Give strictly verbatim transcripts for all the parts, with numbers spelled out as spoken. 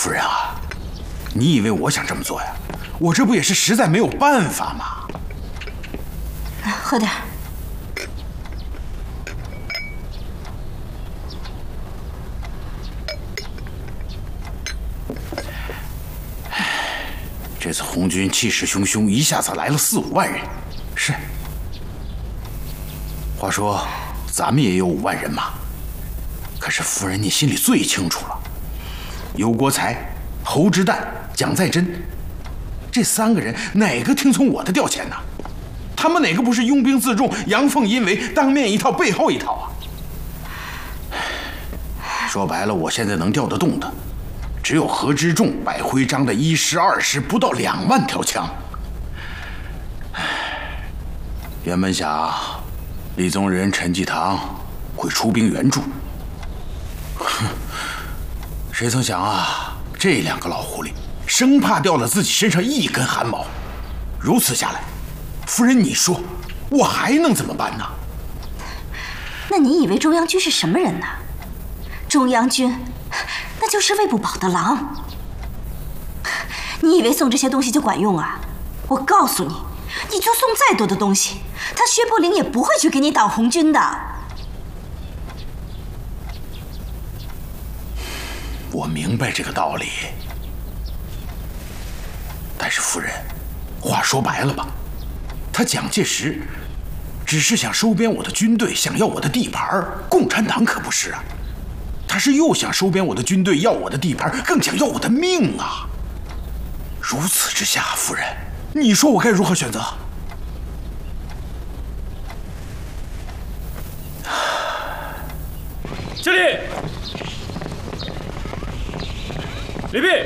夫人啊，你以为我想这么做呀？我这不也是实在没有办法吗？ 喝点。 这次红军气势汹汹，一下子来了四五万人。是。话说，咱们也有五万人马。可是夫人，你心里最清楚了。有国才、侯之旦、蒋在珍，这三个人哪个听从我的调遣呢？他们哪个不是拥兵自重、阳奉阴违，当面一套背后一套啊？说白了，我现在能调得动的，只有何之仲、百徽章的一师、二师，不到两万条枪。原本想李宗仁、陈济棠会出兵援助，哼，谁曾想啊，这两个老狐狸生怕掉了自己身上一根汗毛。如此下来，夫人，你说我还能怎么办呢？ 那你以为中央军是什么人呢？中央军那就是喂不饱的狼。你以为送这些东西就管用啊？我告诉你，你就送再多的东西，他薛伯龄也不会去给你挡红军的。 我明白这个道理，但是夫人，话说白了吧，他蒋介石只是想收编我的军队，想要我的地盘，共产党可不是啊，他是又想收编我的军队，要我的地盘，更想要我的命啊！如此之下，夫人，你说我该如何选择？ 敬礼！礼毕！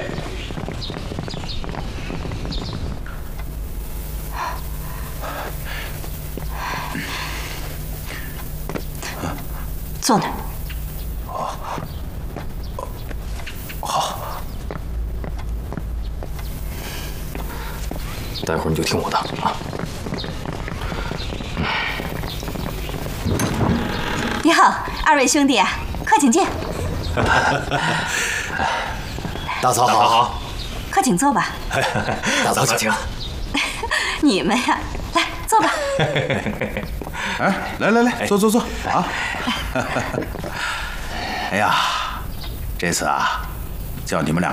坐那儿。 好。待会儿你就听我的啊。 你好，二位兄弟啊，快请进。 大嫂好， 快请坐吧。 大嫂请。 你们呀，来坐吧。 哎，来来来，坐坐坐啊！哎呀，这次啊，叫你们俩